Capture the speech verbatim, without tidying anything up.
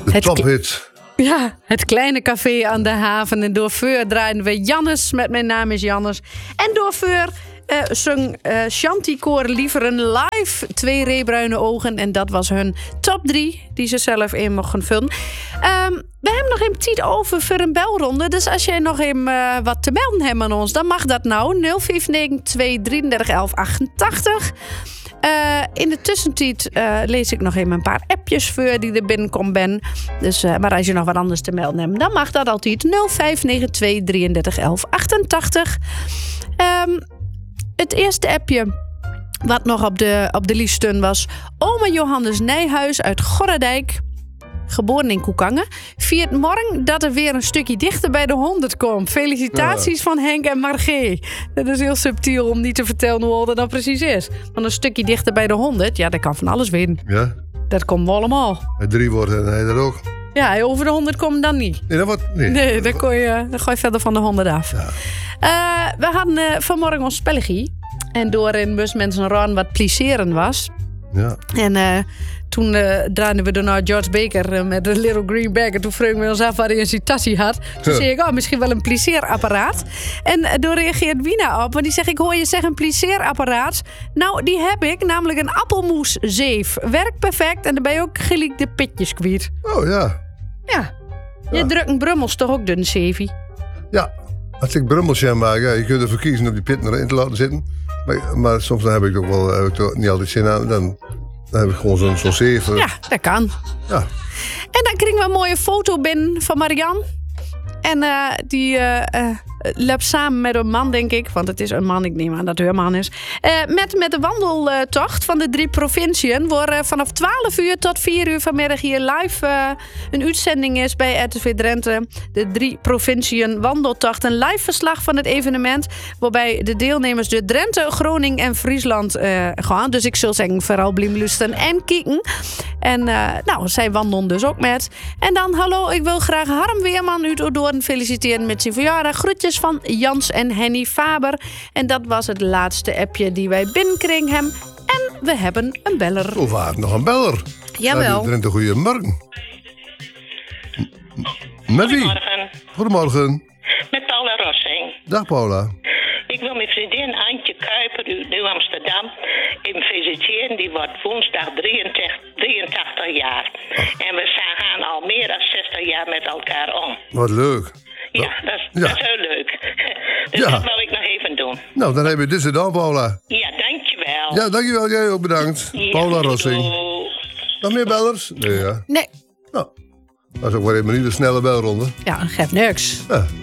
De Het tophit. Ja, het kleine café aan de haven. En door vuur draaien we Jannes, met mijn naam is Jannes. En door vuur uh, zong uh, Chanticoor liever een live twee reebruine ogen. En dat was hun top drie, die ze zelf in mochten vullen. Um, we hebben nog even tijd over voor een belronde. Dus als jij nog even uh, wat te melden hebt aan ons, dan mag dat nou. nul vijf negen twee drie drie elf achtentachtig. Uh, in de tussentijd uh, lees ik nog even een paar appjes voor die er binnenkomt ben. Dus, uh, maar als je nog wat anders te melden hebt, dan mag dat altijd. nul vijf negen twee drie drie elf achtentachtig. Um, het eerste appje wat nog op de, op de lijst stond was oma Johannes Nijhuis uit Gorredijk. Geboren in Koekangen. Viert morgen dat er weer een stukje dichter bij de honderd komt. Felicitaties ja. van Henk en Margé. Dat is heel subtiel om niet te vertellen hoe oud dat dan precies is. Want een stukje dichter bij de honderd, ja, dat kan van alles winnen. Ja. Dat komt wel allemaal. Hij drie wordt en hij dat ook. Ja, over de honderd komt dan niet. Nee, dat wordt niet. Nee, dan, kon je, dan gooi je verder van de honderd af. Ja. Uh, we hadden uh, vanmorgen ons spellegie. En door in bus mensen raden wat plisseren was. Ja. En uh, toen uh, draaiden we door naar George Baker uh, met de Little Green Bag. En toen vroegen we ons af waar hij een citatie had. Toen ja. zei ik, oh, misschien wel een plisseerapparaat. En uh, door reageert Wina op. Want die zegt, ik hoor je zeggen een plisseerapparaat. Nou, die heb ik, namelijk een appelmoeszeef. Werkt perfect en daarbij ook gelijk de pitjes kwijt. Oh ja. Ja. Je ja. drukt een brummels toch ook door een zeefie? Ja. Als ik brummels maak, ja, je kunt ervoor kiezen om die pit erin te laten zitten. Maar, maar soms dan heb ik ook wel heb ik toch niet altijd zin aan. Dan, dan heb ik gewoon zo'n zo'n zeven. Ja, dat kan. Ja. En dan kregen we een mooie foto binnen van Marianne. En uh, die uh, uh, loopt samen met een man, denk ik. Want het is een man, ik neem aan dat het een man is. Uh, met, met de wandeltocht van de drie provinciën. Waar uh, vanaf twaalf uur tot vier uur vanmiddag hier live uh, een uitzending is bij R T V Drenthe. De drie provinciën wandeltocht. Een live verslag van het evenement. Waarbij de deelnemers door Drenthe, Groningen en Friesland uh, gaan. Dus ik zal zeggen, vooral blijven luisteren en kijken. En uh, nou, zij wandelen dus ook met. En dan, hallo, ik wil graag Harm Weerman uit Oedoorn feliciteren met zijn verjaardag. Groetjes van Jans en Henny Faber. En dat was het laatste appje die wij binnenkregen hebben. En we hebben een beller. Of waar nog een beller? Jawel. Drenthe, goeiemorgen. Met wie? Goedemorgen. Goedemorgen. Met Paula Rossing. Dag Paula. Ik wil mijn vriendin Antje Kuiper uit Nieuw-Amsterdam even feliciteren. Die wordt woensdag drieëntachtig jaar. Oh. En we gaan al meer dan zestig jaar met elkaar om. Wat leuk. Ja, dat is, ja. dat is heel leuk. Dus ja. dat wil ik nog even doen. Nou, dan hebben we dit gedaan, Paula. Ja, dankjewel. Ja, dankjewel. Jij ook bedankt. Ja, Paula Rossing. Nog meer bellers? Nee, ja. Nee. Nou, dat is ook wel even niet de snelle belronde. Ja, geeft niks. Ja.